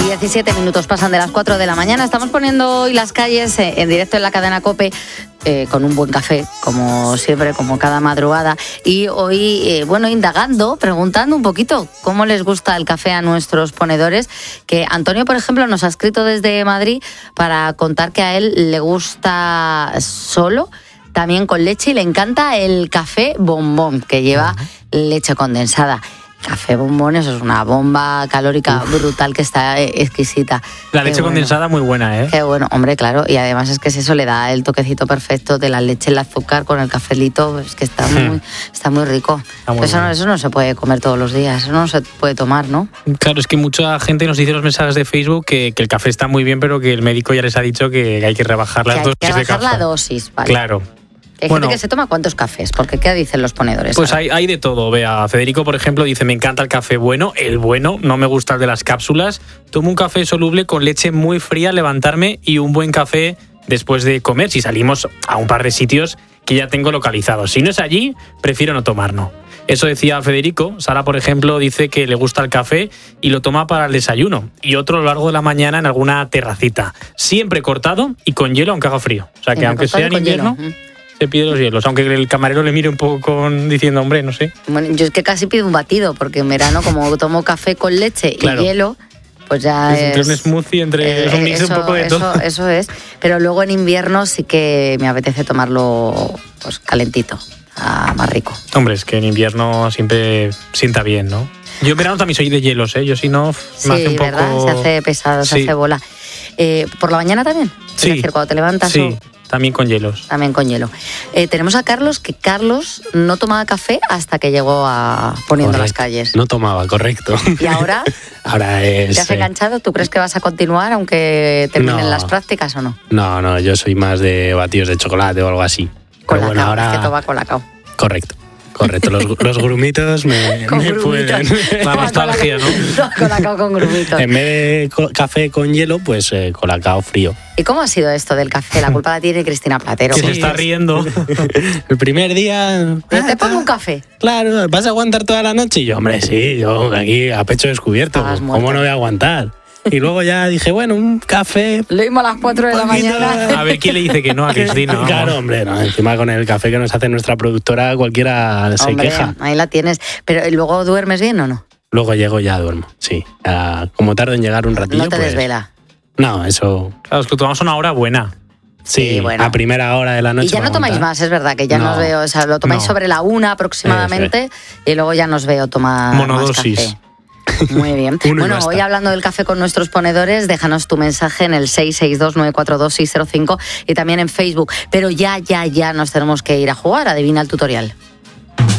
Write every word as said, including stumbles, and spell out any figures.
diecisiete minutos pasan de las cuatro de la mañana. Estamos poniendo hoy las calles en directo en la cadena COPE eh, con un buen café, como siempre, como cada madrugada. Y hoy, eh, bueno, indagando, preguntando un poquito cómo les gusta el café a nuestros ponedores. Que Antonio, por ejemplo, nos ha escrito desde Madrid para contar que a él le gusta solo, también con leche, y le encanta el café bombón, que lleva uh-huh. leche condensada. Café bombón, eso es una bomba calórica Uf. brutal que está exquisita. La leche Qué bueno. condensada muy buena, ¿eh? Qué bueno, hombre, claro. Y además es que eso le da el toquecito perfecto de la leche, el azúcar con el cafelito. Es que está muy, hmm. está muy rico. Está muy eso, bueno. no, eso no se puede comer todos los días, eso no se puede tomar, ¿no? Claro, es que mucha gente nos dice en los mensajes de Facebook que, que el café está muy bien, pero que el médico ya les ha dicho que hay que rebajar las dosis de café. Hay que rebajar la dosis, vale. Claro. Hay bueno, gente que se toma ¿cuántos cafés? Porque ¿qué dicen los ponedores? Pues hay, hay de todo. Vea, Federico, por ejemplo, dice: me encanta el café bueno, el bueno, no me gusta el de las cápsulas. Tomo un café soluble con leche muy fría al levantarme y un buen café después de comer, si salimos a un par de sitios que ya tengo localizados. Si no es allí, prefiero no tomarlo. Eso decía Federico. Sara, por ejemplo, dice que le gusta el café y lo toma para el desayuno. Y otro a lo largo de la mañana en alguna terracita. Siempre cortado y con hielo, aunque haga frío. O sea, que aunque sea en invierno... se pide los hielos, aunque el camarero le mire un poco con diciendo, hombre, no sé. Bueno, yo es que casi pido un batido, porque en verano, como tomo café con leche claro. y hielo, pues ya es... es... Entre un smoothie, entre eh, es un mix eso, un poco de eso, todo. Eso es, pero luego en invierno sí que me apetece tomarlo pues calentito, ah, más rico. Hombre, es que en invierno siempre sienta bien, ¿no? Yo en verano también soy de hielos, ¿eh? Yo si no, sí, me hace un ¿verdad? poco... Se hace pesado, se sí. hace bola. Eh, ¿Por la mañana también? Sí. Es decir, cuando te levantas... Sí. O... También con hielos. También con hielo. Eh, tenemos a Carlos, que Carlos no tomaba café hasta que llegó a Poniendo correcto. las calles. No tomaba, correcto. ¿Y ahora? Ahora es... ¿Te has enganchado? ¿Tú crees que vas a continuar aunque terminen no, las prácticas o no? No, no, yo soy más de batidos de chocolate o algo así. Colacao, bueno, ahora... es que toma colacao. Correcto. Correcto, los, los grumitos me, con me grumitos. pueden. La nostalgia, ¿no? Colacao con grumitos. En vez de café con hielo, pues eh, colacao frío. ¿Y cómo ha sido esto del café? La culpa la tiene Cristina Platero. Que se está riendo. El primer día... ¿Pero te pongo un café? Claro, ¿vas a aguantar toda la noche? Y yo, hombre, sí, yo aquí a pecho descubierto. ¿Cómo no voy a aguantar? Y luego ya dije, bueno, un café... Lo mismo a las cuatro de la mañana. A ver quién le dice que no a Cristina. Vamos. Claro, hombre, no, encima con el café que nos hace nuestra productora cualquiera se hombre, queja. Ahí la tienes. Pero ¿luego duermes bien o no? Luego llego y ya duermo, sí. Uh, como tardo en llegar un ratillo, no te pues, desvela. No, eso... Claro, es que tomamos una hora buena. Sí, sí, bueno. A primera hora de la noche. Y ya no tomáis más, es verdad, que ya no, nos veo, o sea, lo tomáis no. sobre la una aproximadamente y luego ya nos veo tomar monodosis. Más café. Muy bien. Bueno, hoy hablando del café con nuestros ponedores, déjanos tu mensaje en el seis seis dos nueve cuatro dos seis cero cinco y también en Facebook. Pero ya, ya, ya nos tenemos que ir a jugar. Adivina el tutorial.